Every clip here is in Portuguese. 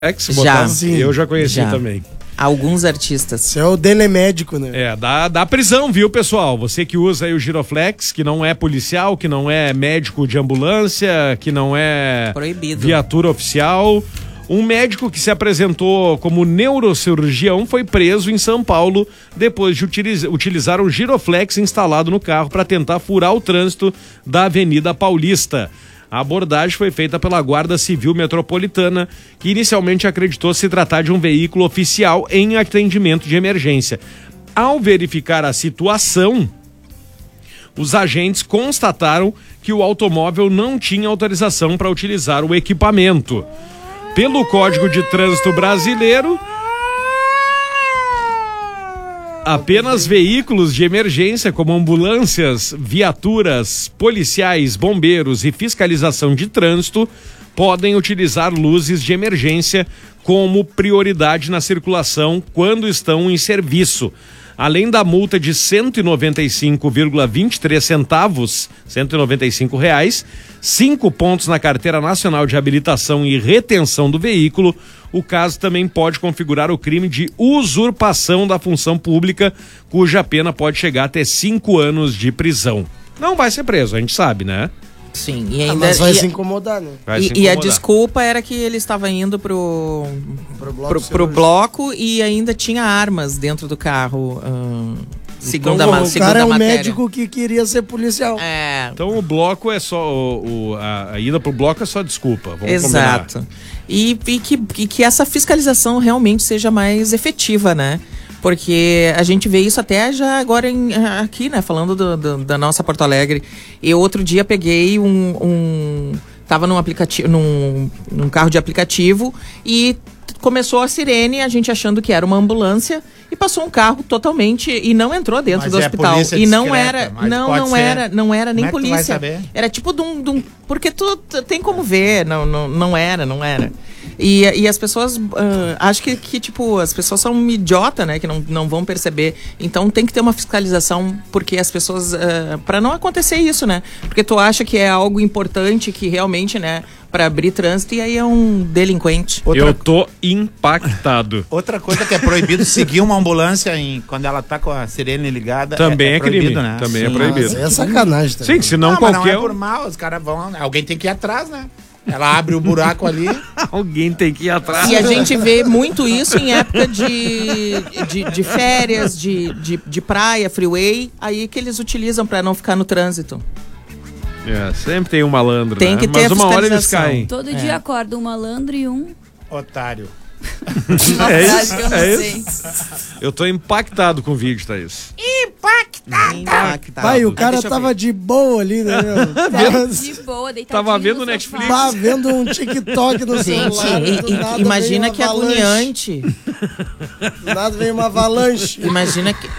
Já. Sim, eu já conheci já. também. Alguns artistas. Isso é o dele é médico, né? Dá prisão, viu, pessoal? Você que usa aí o Giroflex, que não é policial, que não é médico de ambulância, que não é Proibido. viatura oficial. Um médico que se apresentou como neurocirurgião foi preso em São Paulo depois de utilizar um Giroflex instalado no carro para tentar furar o trânsito da Avenida Paulista. A abordagem foi feita pela Guarda Civil Metropolitana, que inicialmente acreditou se tratar de um veículo oficial em atendimento de emergência. Ao verificar a situação, os agentes constataram que o automóvel não tinha autorização para utilizar o equipamento. Pelo Código de Trânsito Brasileiro, apenas veículos de emergência, como ambulâncias, viaturas, policiais, bombeiros e fiscalização de trânsito, podem utilizar luzes de emergência como prioridade na circulação quando estão em serviço. Além da multa de R$ 195,23, R$195, 5 pontos na Carteira Nacional de Habilitação e Retenção do Veículo, o caso também pode configurar o crime de usurpação da função pública, cuja pena pode chegar até 5 anos de prisão. Não vai ser preso, a gente sabe, né? Sim, e ainda. Mas vai se incomodar, né? E a desculpa era que ele estava indo pro bloco e ainda tinha armas dentro do carro. Segundo O cara é um matéria. médico que queria ser policial. Então o bloco é só. A ida pro bloco é só desculpa. Vamos Exato. combinar. E que essa fiscalização realmente seja mais efetiva, né? Porque a gente vê isso até já agora aqui, né? Falando da nossa Porto Alegre. Eu outro dia peguei tava num aplicativo, num carro de aplicativo e começou a sirene, a gente achando que era uma ambulância e passou um carro totalmente e não entrou dentro do hospital. E não era, não era nem polícia. Era tipo porque tu tem como ver, não era. E as pessoas, acho que tipo, as pessoas são idiota, né, que não vão perceber. Então tem que ter uma fiscalização, porque as pessoas, para não acontecer isso, né, porque tu acha que é algo importante, que realmente, né, para abrir trânsito, e aí é um delinquente. Eu tô impactado. Outra coisa que é proibido, seguir uma ambulância quando ela tá com a sirene ligada. Também é proibido, crime, né? também é proibido. Mas é sacanagem também. Sim, senão Mas qualquer... não é por mal, os caras vão... Alguém tem que ir atrás, né? Ela abre o buraco ali. Alguém tem que ir atrás. E a gente vê muito isso em época de férias, de praia, freeway, aí que eles utilizam para não ficar no trânsito. Sempre tem um malandro, tem que ter mas uma hora eles fiscalização. caem. Todo dia acorda um malandro e um Otário. uma frase que eu não sei. Eu tô impactado com o vídeo, Thaís. Impactado. Pai, o cara tava de boa ali, né? De boa, deitadinho Tava vendo no Netflix. sofá. Tava vendo um TikTok no Gente, celular. Do nada imagina veio que uma avalanche. agoniante. Do nada veio uma avalanche. Imagina que...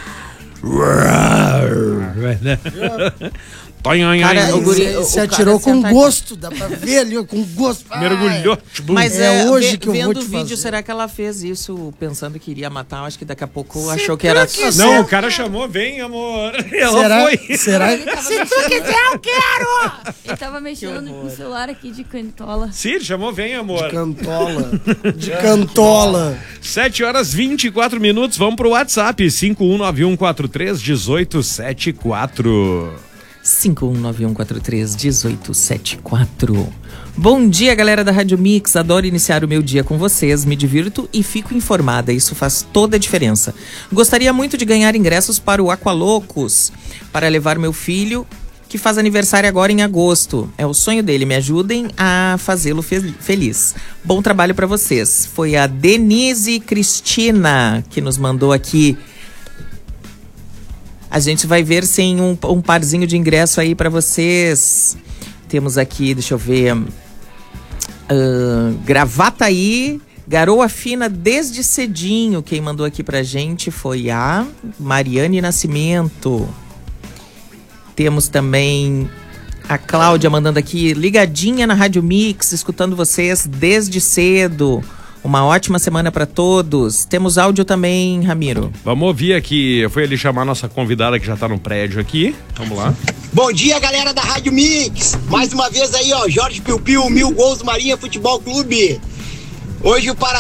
Cara, o guri, Se o atirou cara com senta- gosto, dá pra ver ali, ó, com gosto. mergulhou. Mas É hoje que eu vendo vou te o vídeo, fazer. será que ela fez isso pensando que iria matar? Acho que daqui a pouco achou que era... Não, o cara chamou, vem, amor. Ela Será? foi. Será? Ele tava mexendo- Ele tava mexendo no celular aqui de cantola. Sim, ele chamou, vem, amor. Cantola. De cantola. 7h24, vamos pro WhatsApp, 5191431874. 5191431874. Bom dia, galera da Rádio Mix. Adoro iniciar o meu dia com vocês, me divirto e fico informada. Isso faz toda a diferença. Gostaria muito de ganhar ingressos para o Aqualocos, para levar meu filho, que faz aniversário agora em agosto. É o sonho dele. Me ajudem a fazê-lo feliz. Bom trabalho para vocês. Foi a Denise Cristina que nos mandou aqui. A gente vai ver sem um parzinho de ingresso aí pra vocês. Temos aqui, deixa eu ver. Gravataí, Garoa Fina desde cedinho. Quem mandou aqui pra gente foi a Mariane Nascimento. Temos também a Cláudia mandando aqui, ligadinha na Rádio Mix, escutando vocês desde cedo. Uma ótima semana para todos. Temos áudio também, Ramiro. Vamos ouvir aqui. Eu fui ali chamar a nossa convidada que já tá no prédio aqui. Vamos lá. Bom dia, galera da Rádio Mix. Mais uma vez aí, ó, Jorge Piu Piu, 1000 gols do Marinha Futebol Clube. Hoje o